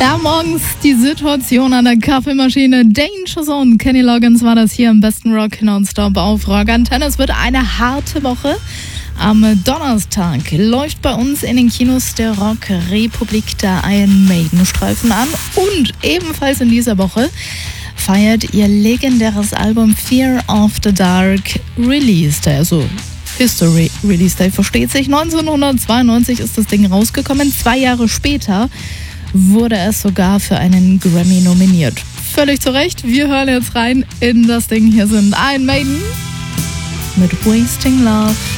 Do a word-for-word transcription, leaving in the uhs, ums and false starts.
Ja, morgens die Situation an der Kaffeemaschine. Danger Zone. Kenny Loggins war das hier im besten Rock Nonstop auf Rock Antenne. Es wird eine harte Woche. Am Donnerstag läuft bei uns in den Kinos der Rock Republik der Iron Maiden Streifen an. Und ebenfalls in dieser Woche feiert ihr legendäres Album Fear of the Dark Release Day. Also History Release Day, versteht sich. neunzehnhundertzweiundneunzig ist das Ding rausgekommen. Zwei Jahre später wurde es sogar für einen Grammy nominiert. Völlig zu Recht. Wir hören jetzt rein in das Ding. Hier sind Iron Maiden mit Wasting Love.